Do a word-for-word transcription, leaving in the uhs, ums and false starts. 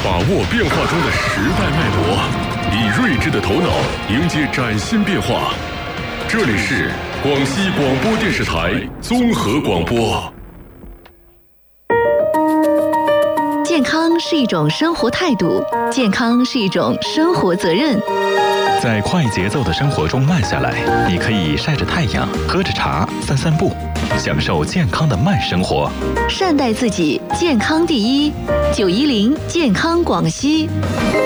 把握变化中的时代脉搏，以睿智的头脑迎接崭新变化。这里是广西广播电视台综合广播。 健康是一种生活态度，健康是一种生活责任。 在快节奏的生活中慢下来，你可以晒着太阳，喝着茶，散散步，享受健康的慢生活。 善待自己，健康第一。九一零健康广西。